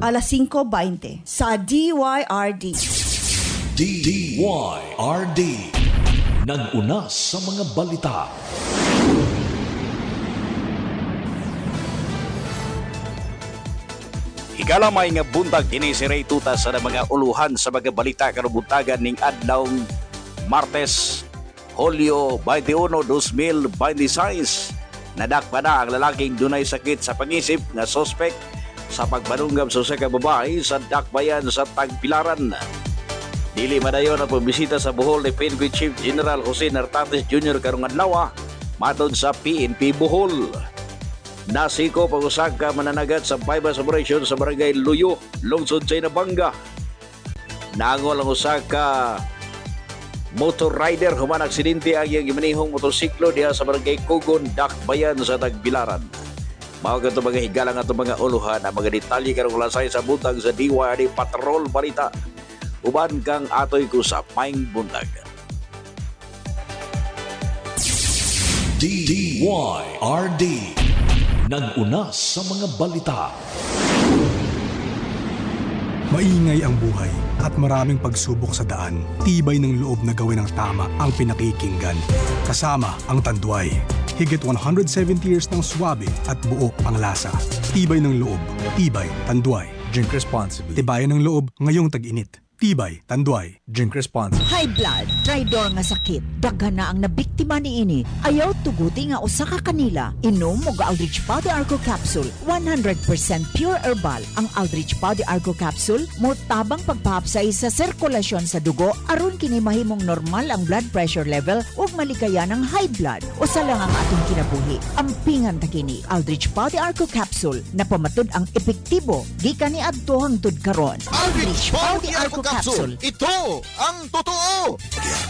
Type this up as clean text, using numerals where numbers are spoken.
alas 5:20 sa DYRD. DYRD, nag-una sa mga balita. Higalamay nga buntag kini si Ray Tuta sa mga uluhan sa mga balita karubutagan ning adlawng Martes, Hulyo 21, 2026. Nadakpa na ang lalaking dunay sakit sa pangisip nga suspect sa pagbanunggab sa usa ka babae sa dakbayan sa Tagbilaran. Dili madayon ang pagbisita sa Bohol ni PNP Chief General Jose Nartates Jr. karong adlaw matod sa PNP Bohol. Nasiko pag-usag ka mananagat sa bypass operation sa Barangay Luyo, Lungsod sa Inabanga. Nangol ang usag ka motor rider human aksidente ang iyang gimanihong motorsiklo diha sa Barangay Kugon, Dakbayan sa Tagbilaran. Mao kadto mga higala nga mga uluhan ang mga detalye karong lasay sa buntag sa DYRD Patrol Balita. Uban kang atoy ko sa Maing Buntag. DYRD, nag-una sa mga balita. Maingay ang buhay at maraming pagsubok sa daan. Tibay ng loob na gawin ang tama ang pinakikinggan. Kasama ang Tanduay. Higit 170 years ng swabe at buo ang lasa. Tibay ng loob. Tibay, Tanduay. Drink responsibly. Tibayan ng loob ngayong tag-init. Tibay, Tanduay. Drink responsibly. High blood, tridor nga sakit. Daghan na ang nabiktima niini. Ayaw tuguti nga usa ka kanila. Inom mo ga Aldrich Pau de Arco Capsule. 100% pure herbal. Ang Aldrich Pau de Arco Capsule mo tabang pagpahapsay sa sirkulasyon sa dugo aron kini mahimong normal ang blood pressure level ug maligaya ng high blood. Usa lang ang atong kinabuhi. Ampingan ta kini Aldrich Pau de Arco Capsule na pamatud ang epektibo gikan ni adto hangtod karon. Aldrich Pau de Arco Capsule. Ito ang totoo.